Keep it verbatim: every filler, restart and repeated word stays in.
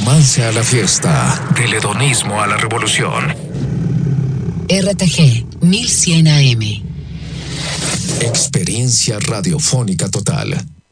romance a la fiesta, del hedonismo a la revolución. R T G mil cien A M. Experiencia radiofónica total.